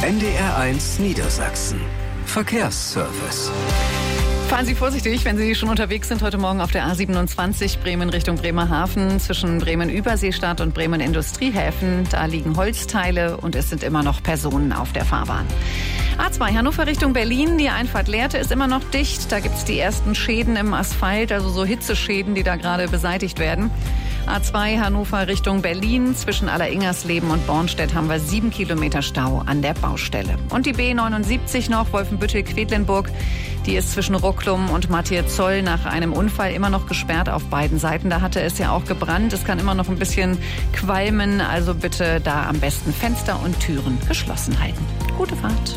NDR1 Niedersachsen. Verkehrsservice. Fahren Sie vorsichtig, wenn Sie schon unterwegs sind heute Morgen auf der A27 Bremen Richtung Bremerhaven zwischen Bremen-Überseestadt und Bremen-Industriehäfen. Da liegen Holzteile und es sind immer noch Personen auf der Fahrbahn. A2 Hannover Richtung Berlin, die Einfahrt Lehrte ist immer noch dicht. Da gibt es die ersten Schäden im Asphalt, also so Hitzeschäden, die da gerade beseitigt werden. A2 Hannover Richtung Berlin, zwischen Alleringers-Leben und Bornstedt haben wir 7 Kilometer Stau an der Baustelle. Und die B79 noch, Wolfenbüttel-Quedlinburg, die ist zwischen Rucklum und Matthias-Zoll nach einem Unfall immer noch gesperrt auf beiden Seiten. Da hatte es ja auch gebrannt, es kann immer noch ein bisschen qualmen, also bitte da am besten Fenster und Türen geschlossen halten. Gute Fahrt.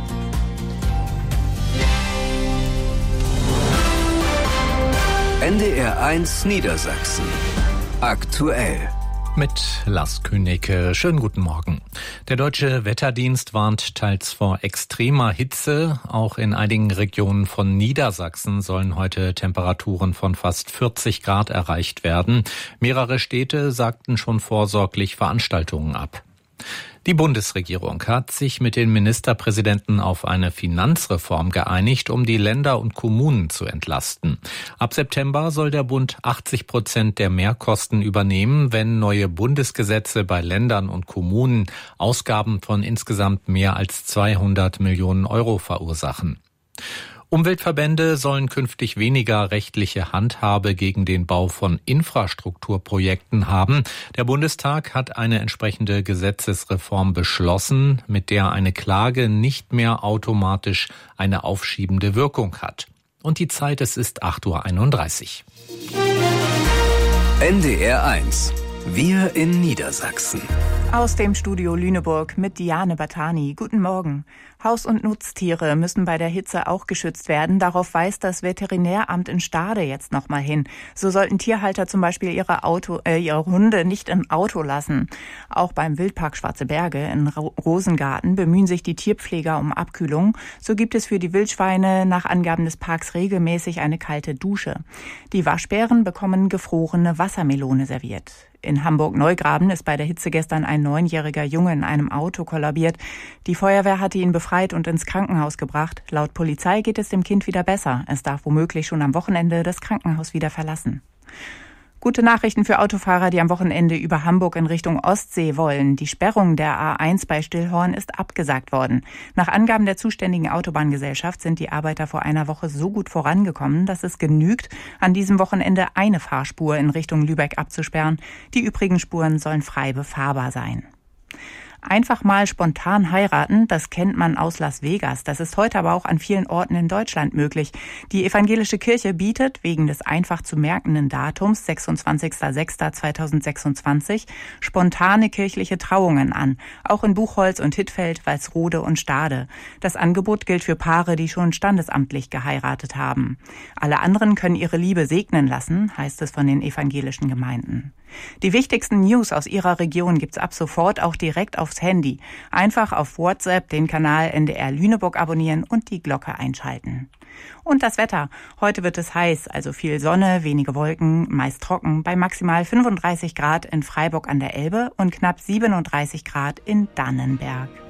NDR1 Niedersachsen. Aktuell. Mit Lars Königke. Schönen guten Morgen. Der Deutsche Wetterdienst warnt teils vor extremer Hitze. Auch in einigen Regionen von Niedersachsen sollen heute Temperaturen von fast 40 Grad erreicht werden. Mehrere Städte sagten schon vorsorglich Veranstaltungen ab. Die Bundesregierung hat sich mit den Ministerpräsidenten auf eine Finanzreform geeinigt, um die Länder und Kommunen zu entlasten. Ab September soll der Bund 80% der Mehrkosten übernehmen, wenn neue Bundesgesetze bei Ländern und Kommunen Ausgaben von insgesamt mehr als 200 Millionen Euro verursachen. Umweltverbände sollen künftig weniger rechtliche Handhabe gegen den Bau von Infrastrukturprojekten haben. Der Bundestag hat eine entsprechende Gesetzesreform beschlossen, mit der eine Klage nicht mehr automatisch eine aufschiebende Wirkung hat. Und die Zeit, es ist 8:31 Uhr. NDR1. Wir in Niedersachsen. Aus dem Studio Lüneburg mit Diane Battani. Guten Morgen. Haus- und Nutztiere müssen bei der Hitze auch geschützt werden. Darauf weist das Veterinäramt in Stade jetzt nochmal hin. So sollten Tierhalter zum Beispiel ihre Hunde nicht im Auto lassen. Auch beim Wildpark Schwarze Berge in Rosengarten bemühen sich die Tierpfleger um Abkühlung. So gibt es für die Wildschweine nach Angaben des Parks regelmäßig eine kalte Dusche. Die Waschbären bekommen gefrorene Wassermelone serviert. In Hamburg-Neugraben ist bei der Hitze gestern ein 9-jähriger Junge in einem Auto kollabiert. Die Feuerwehr hatte ihn befreit und ins Krankenhaus gebracht. Laut Polizei geht es dem Kind wieder besser. Es darf womöglich schon am Wochenende das Krankenhaus wieder verlassen. Gute Nachrichten für Autofahrer, die am Wochenende über Hamburg in Richtung Ostsee wollen. Die Sperrung der A1 bei Stillhorn ist abgesagt worden. Nach Angaben der zuständigen Autobahngesellschaft sind die Arbeiter vor einer Woche so gut vorangekommen, dass es genügt, an diesem Wochenende eine Fahrspur in Richtung Lübeck abzusperren. Die übrigen Spuren sollen frei befahrbar sein. Einfach mal spontan heiraten, das kennt man aus Las Vegas. Das ist heute aber auch an vielen Orten in Deutschland möglich. Die evangelische Kirche bietet wegen des einfach zu merkenden Datums 26.06.2026 spontane kirchliche Trauungen an. Auch in Buchholz und Hittfeld, Walsrode und Stade. Das Angebot gilt für Paare, die schon standesamtlich geheiratet haben. Alle anderen können ihre Liebe segnen lassen, heißt es von den evangelischen Gemeinden. Die wichtigsten News aus Ihrer Region gibt's ab sofort auch direkt aufs Handy. Einfach auf WhatsApp den Kanal NDR Lüneburg abonnieren und die Glocke einschalten. Und das Wetter. Heute wird es heiß, also viel Sonne, wenige Wolken, meist trocken, bei maximal 35 Grad in Freiburg an der Elbe und knapp 37 Grad in Dannenberg.